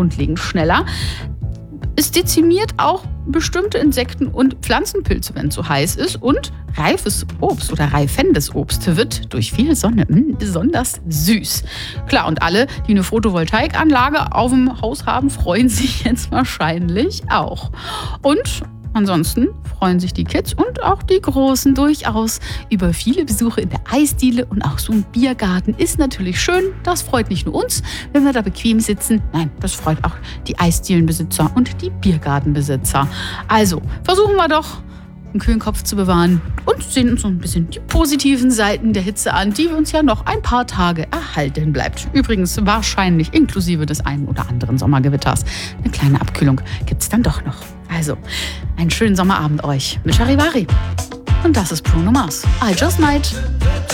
grundlegend schneller. Es dezimiert auch bestimmte Insekten- und Pflanzenpilze, wenn es so heiß ist. Und reifes Obst oder reifendes Obst wird durch viel Sonne besonders süß. Klar, und alle, die eine Photovoltaikanlage auf dem Haus haben, freuen sich jetzt wahrscheinlich auch. Und ansonsten freuen sich die Kids und auch die Großen durchaus über viele Besuche in der Eisdiele, und auch so ein Biergarten ist natürlich schön. Das freut nicht nur uns, wenn wir da bequem sitzen. Nein, das freut auch die Eisdielenbesitzer und die Biergartenbesitzer. Also versuchen wir doch, einen kühlen Kopf zu bewahren und sehen uns so ein bisschen die positiven Seiten der Hitze an, die uns ja noch ein paar Tage erhalten bleibt. Übrigens wahrscheinlich inklusive des einen oder anderen Sommergewitters. Eine kleine Abkühlung gibt es dann doch noch. Also, einen schönen Sommerabend euch mit Charivari. Und das ist Bruno Mars. I Just Might.